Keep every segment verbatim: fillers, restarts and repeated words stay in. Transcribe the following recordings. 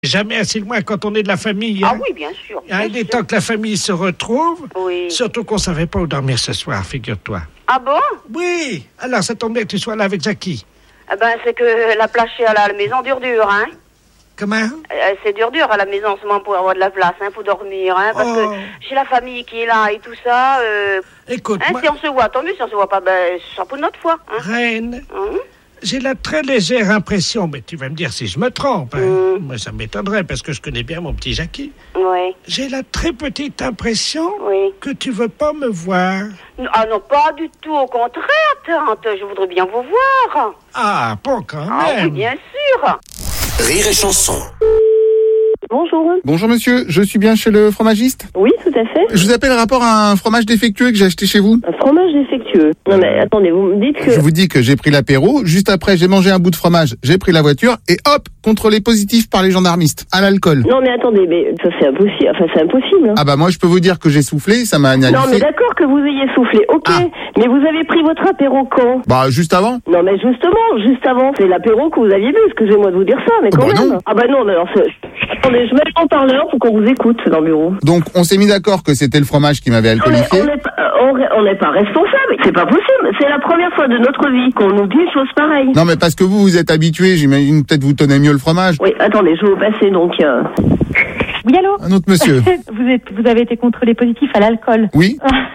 Jamais assez loin quand on est de la famille. Hein. Ah oui, bien sûr. Bien il est temps que la famille se retrouve. Oui. Surtout qu'on savait pas où dormir ce soir, figure-toi. Ah bon? Oui. Alors, ça tombe bien que tu sois là avec Jackie. Eh ben, c'est que la plage à la maison dure dur, hein. Comment? Euh, c'est dur dur à la maison en ce moment pour avoir de la place, hein, pour dormir, hein, parce oh. que j'ai la famille qui est là et tout ça. Euh, Écoute, hein, moi... si on se voit, tant mieux. Si on se voit pas, ben, ce sera pour notre fois. Hein. Reine, Hum? j'ai la très légère impression, mais tu vas me dire si je me trompe. Hein. Hum. Moi, ça m'étonnerait parce que je connais bien mon petit Jackie. Oui. J'ai la très petite impression Oui. que tu veux pas me voir. Ah non, pas du tout. Au contraire, tante. Je voudrais bien vous voir. Ah, pas quand même. Ah oui, bien sûr. Rire et chanson. Bonjour. Bonjour monsieur, je suis bien chez le fromagiste? Oui, tout à fait. Je vous appelle rapport à un fromage défectueux que j'ai acheté chez vous. Un fromage défectueux. Non mais attendez, vous me dites que... Je vous dis que j'ai pris l'apéro, juste après j'ai mangé un bout de fromage, j'ai pris la voiture et hop, contrôlé positif par les gendarmistes, à l'alcool. Non mais attendez, mais ça c'est impossible, enfin c'est impossible. Hein. Ah bah moi je peux vous dire que j'ai soufflé, ça m'a analysé. Non mais d'accord que vous ayez soufflé, ok, Ah. mais vous avez pris votre apéro quand? Bah juste avant. Non mais justement, juste avant, c'est l'apéro que vous aviez bu, excusez-moi de vous dire ça, mais quand Bah même. non. Ah bah non, mais alors c'est... Attendez, je mets le haut-parleur pour qu'on vous écoute dans le bureau. Donc on s'est mis d'accord que c'était le fromage qui m'avait On n'est alcoolifié. on n'est pas, euh, on est- on n'est pas responsable, c'est pas possible, c'est la première fois de notre vie qu'on nous dit une chose pareille. Non mais parce que vous, vous êtes habitué, j'imagine peut-être vous tenez mieux le fromage. Oui, attendez, je vais vous passer donc... Euh... Oui, allô? Un autre monsieur. vous, êtes, vous avez été contrôlé positif à l'alcool. Oui.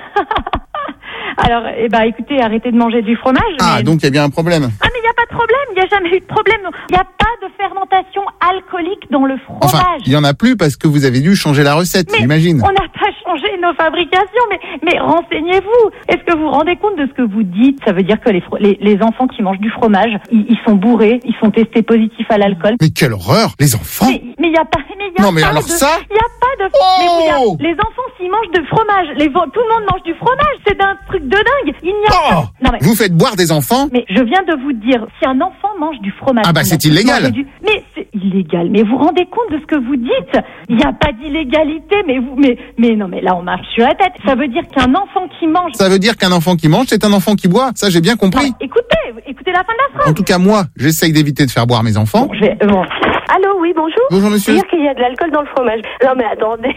Alors, eh ben, écoutez, arrêtez de manger du fromage. Ah mais... donc il y a bien un problème. Ah, mais il n'y a pas de problème, il n'y a jamais eu de problème. Il n'y a pas de fermentation alcoolique dans le fromage. Enfin, il y en a plus parce que vous avez dû changer la recette, mais j'imagine. on n'a pas changé nos fabrications, mais, mais renseignez-vous. Est-ce que vous vous rendez compte de ce que vous dites? Ça veut dire que les, fro- les, les enfants qui mangent du fromage, ils, ils sont bourrés, ils sont testés positifs à l'alcool. Mais quelle horreur, les enfants. Mais il n'y a pas, mais y a Non, mais pas alors de, ça il y a pas de, Oh mais y a- les enfants s'ils mangent de fromage, les, vo- tout le monde mange du fromage, c'est un truc de dingue. Il n'y a Oh pas, non mais, Vous faites boire des enfants? mais je viens de vous dire, si un enfant mange du fromage, Ah bah, on c'est a tous illégal. mangé du- mais c'est illégal. Mais vous vous rendez compte de ce que vous dites? Il n'y a pas d'illégalité, mais vous, mais, mais non, mais là on marche sur la tête. Ça veut dire qu'un enfant qui mange. Ça veut dire qu'un enfant qui mange, c'est un enfant qui boit. Ça, j'ai bien compris. Non, écoutez, écoutez la fin de la phrase. En tout cas, moi, j'essaye d'éviter de faire boire mes enfants. Bon, je vais, bon. Allô, oui, bonjour. Bonjour, monsieur. Dire qu'il y a de l'alcool dans le fromage. Non, mais attendez.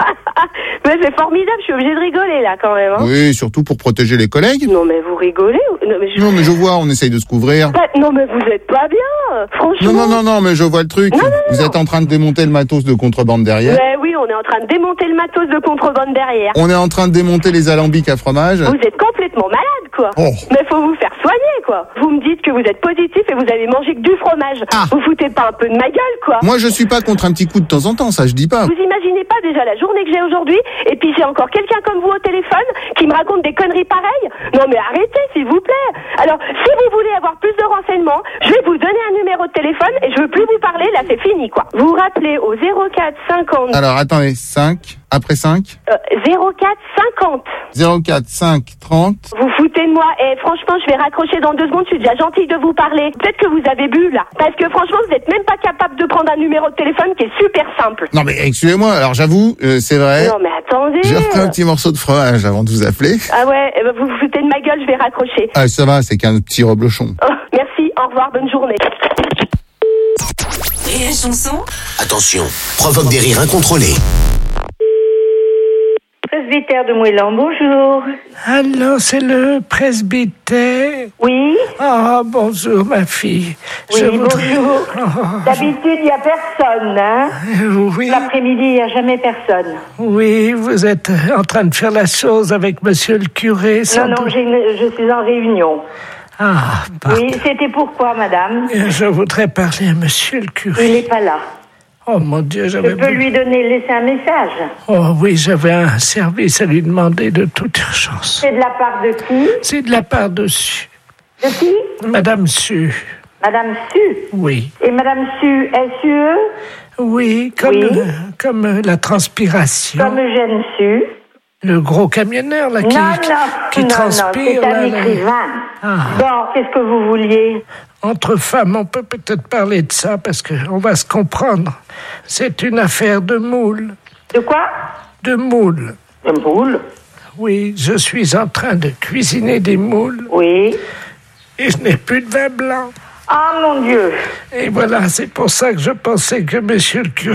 Mais c'est formidable, je suis obligée de rigoler, là, quand même. Hein. Oui, surtout pour protéger les collègues. Non, mais vous rigolez ou- non mais, je... Non, mais je vois, on essaye de se couvrir. Pas- non, mais vous êtes pas bien, franchement. Non, non, non, non, mais je vois le truc. Non, non, non, Vous non. êtes en train de démonter le matos de contrebande derrière. Ouais, oui, on est en train de démonter le matos de contrebande derrière. On est en train de démonter les alambics à fromage. Vous êtes complètement malade, quoi. Oh. Mais faut vous faire soigner, quoi. Vous me dites que vous êtes positif et vous avez mangé que du fromage. Ah. Vous foutez pas un peu de ma gueule, quoi. Moi, je suis pas contre un petit coup de temps en temps, ça je dis pas. Vous imaginez pas déjà la journée que j'ai aujourd'hui, et puis j'ai encore quelqu'un comme vous au téléphone qui me raconte des conneries pareilles? Non mais arrêtez, s'il vous plaît. Alors, si vous voulez avoir plus de renseignements, je vais vous donner un numéro de téléphone et je veux plus vous parler, là c'est fini, quoi. Vous vous rappelez au zéro quatre cinquante... Alors, attendez, cinq, après cinq, Euh, zéro quatre cinquante. zéro quatre cinq trente. Vous foutez de moi, et franchement, je vais raccrocher dans deux secondes, je suis déjà gentille de vous parler. Peut-être que vous avez bu, là. Parce que franchement, vous êtes même pas capable de prendre un numéro de téléphone qui est super simple. Non, mais excusez-moi, alors j'avoue, euh, c'est vrai. Non mais attendez. J'ai repris un petit morceau de fromage avant de vous appeler. Ah ouais, eh ben, vous vous foutez de ma gueule, je vais raccrocher. Ah, ça va, c'est qu'un petit reblochon. Oh, merci, au revoir, bonne journée. Rire et chanson. Attention, provoque des rires incontrôlés. Presbytère de Moëlan, bonjour. Alors, c'est le presbytère. Oui, Ah, bonjour, ma fille. oui, Je voudrais- bonjour. Oh, D'habitude, il n'y a personne, hein. oui, L'après-midi, il n'y a jamais personne. oui, vous êtes en train de faire la chose avec monsieur le curé, sans Non, non, doute. j'ai une- je suis en réunion. Ah, pardon. Oui, c'était pourquoi, madame? Je voudrais parler à monsieur le curé. Il n'est pas là. Oh mon Dieu, Je j'avais... peux lui donner, laisser un message. Oh oui, j'avais un service à lui demander de toute urgence. C'est de la part de qui? C'est de la part de Su. De qui? Madame Su. Madame Su. Oui. Et Madame Su, S U E, Oui, comme, Oui. euh, comme euh, la transpiration. comme Eugène Su. Le gros camionneur, là, qui, non, non, qui non, non, transpire. c'est un là, là. écrivain. Ah. Bon, qu'est-ce que vous vouliez? Entre femmes, on peut peut-être parler de ça, parce qu'on va se comprendre. C'est une affaire de moule. De quoi? De moule. De moule. Oui, je suis en train de cuisiner des moules Oui. et je n'ai plus de vin blanc. Ah mon Dieu. Et voilà, c'est pour ça que je pensais que monsieur le curé